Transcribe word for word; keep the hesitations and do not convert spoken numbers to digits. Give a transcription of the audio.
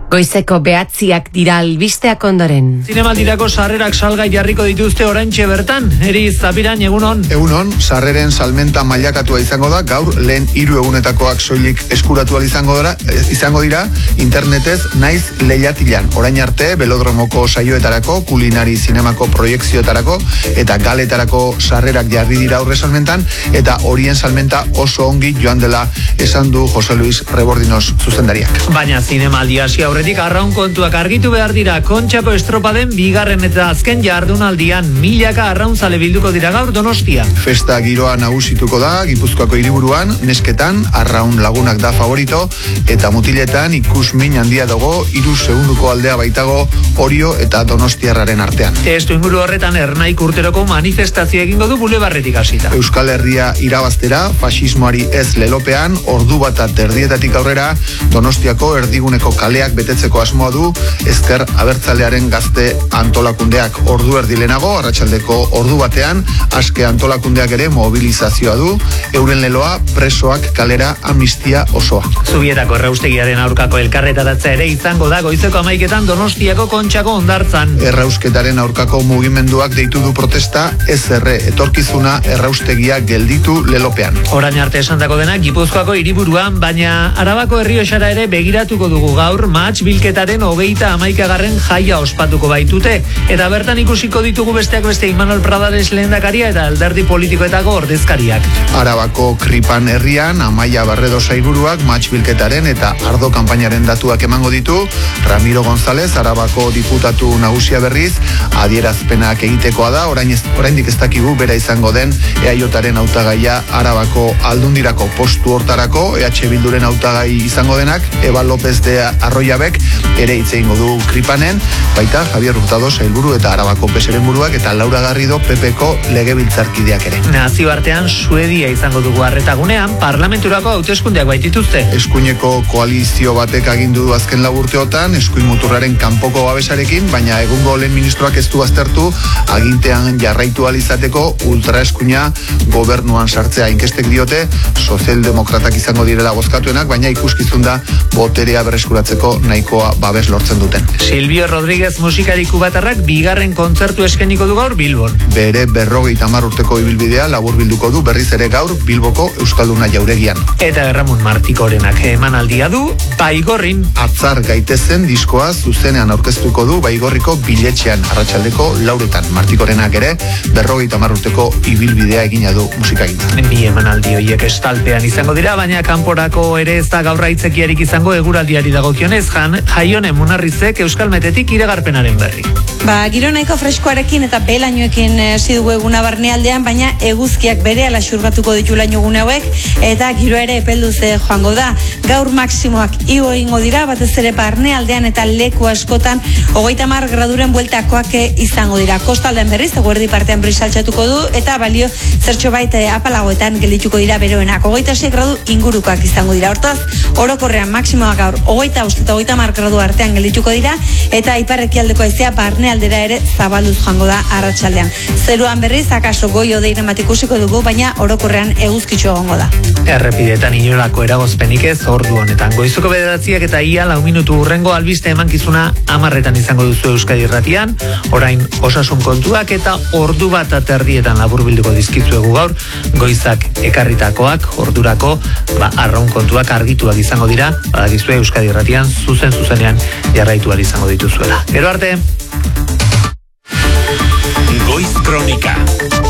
Goizeko behatziak dira albisteak ondoren. Zinemaldirako sarrerak salgai jarriko dituzte oraintxe bertan. Eri Zapiran, egunon. Egunon, sarreren salmenta mailakatua izango da, gaur lehen hiru egunetakoak soilik eskuratu izango dira, izango dira internetez naiz lehiatilan. Orain arte, belodromoko saioetarako, kulinari zinemako proiekzioetarako eta galetarako sarrerak jarri dira aurre salmentan, eta horien salmenta oso ongi joan dela esan du Jose Luis Rebordinos zuzendariak. Baina zinemaldi hasi aurretik arraun kontuak argitu behar dira. Kontxako estropaden bigarren eta azken jardunaldian milaka arraunzale bilduko dira gaur Donostian. Festa giroa nagusituko da Gipuzkoako hiriburuan, nesketan arraun lagunak da favorito eta mutiletan ikusmin handia dago, hiru segunduko aldea baitago Orio eta Donostiarraren artean. Testu inguru horretan Ernaik urteroko manifestazio egingo du bulebarretik hasita. Euskal Herria irabaztera, fasismoari ez lelopean, ordu bat erdietatik aurrera Donostiako erdiguneko kaleak betetzeko asmoa du Ezker Abertzalearen gazte antolakundeak. Ordu erdi lehenago, arratsaldeko ordu batean, aske antolakundeak ere mobilizazioa du, euren leloa presoak kalera amnistia osoa. Zubietako erraustegiaren aurkako elkarretaratza ere izango da goizeko amaiketan Donostiako Kontxako hondartzan. Errausketaren aurkako mugimenduak deitu du protesta, ez erre etorkizuna erraustegia gelditu lelopean. Orain arte esandako denak Gipuzkoako hiriburuan, baina Arabako Errioxara ere begiratuko dugu gaur. Mahats bilketaren hogeita hamaikagarren jaia ospatuko baitute, eta bertan ikusiko ditugu besteak beste Imanol Pradares lehendakaria eta alderdi politikoetako ordezkariak. Arabako Kripan herrian Amaia Barredo sailburuak mahats bilketaren eta ardo kanpainaren datuak emango ditu. Ramiro González, Arabako diputatu nagusia berriz, adierazpenak egitekoa da, orain ez, oraindik ez dakigu bera izango den eajren hautagaia Arabako aldundirako postu hortarako. E H Bilduren hautagai izango denak Eba López de Arroyabek ere hitz egingo du Kripanen, baita Javier Hurtado sailburu eta Arabako Peseren buruak eta Laura Garrido P Pko legebiltzarkideak ere. Nazioartean Suedia izango dugu arretagunean, parlamenturako hauteskundeak baitituzte. Eskuineko koalizio batek agindu du azken lau urteotan eskuin muturraren kanpoko babesarekin, baina egungo lehen ministroak ez du aztertu agintean jarraitu ahal izateko ultraeskuina gobernuan sartzea. Inkestek diote sozialdemokratak izango direla bozkatuenak, baina ikuskizun da boterea berreskuratzeko nahikoa babes lortzen duten. Silvio Rodríguez musikari kubatarrak bigarren kontzertu eskeniko du gaur Bilbon. Bere berrogeita hamar urteko ibilbidea labur bilduko du berriz ere gaur Bilboko Euskalduna jauregian. Eta Ramon Martikorenak emanaldia du Baigorrin. Atzar gaitezen diskoa zuzenean aurkeztuko du Baigorriko biletxean arratsaldeko lauretan. Martikorenak ere berrogeita hamar urteko ibilbidea egina du musikagintzan. Bi emanaldi horiek estalpean izango dira, baina kanporako ere ez da gaur aitzekiarik izango eguraldiari dagokionez. Jan Jaione Munarrizek Euskal Metetik iragarpenaren berri. Ba, giro nahiko freskoarekin eta behelainoekin hasi dugu eguna barnealdean, baina eguzkiak berehala xurgatuko ditu laino gune hauek eta giro ere epelduz joango da. Gaur maksimoak igo egingo dira, batez ere barnealdean eta leku askotan hogeita hamar graduren bueltakoak izango dira. Kostaldean berriz eguerdi partean brisa altxatuko du eta balio zertxo bait apalagoetan geldituko dira beroenak. Hogeita sei gradu ingurukoak izango dira. Hortaz, orokorrean maksimoak gaur hogeita bost eta hogeita hamar gradu artean geldituko dira eta ipar-ekialdeko haizea barnealdera ere zabalduz joango da arratsaldean. Zeruan berriz akaso goio deiren bat ikusiko dugu, baina orokorrean eguzkitxo egongo da. Errepidetan inolako eragozpenik ez ordu honetan. Goizuko bederatziak eta ia lau minutu urrengo albiste emankizuna hamarretan izango duzu Euskadi Irratian. Orain osasun kontuak eta ordu bat aterdietan laburbilduko dizkizuegu gaur. Goizak ekarritakoak ordurako ba, arraun kontuak argituak izango dira. Badakizue Euskadi Irratian zuzen zuzenean jarraitu ahal izango dituzuela. Gero arte! Goiz Kronika.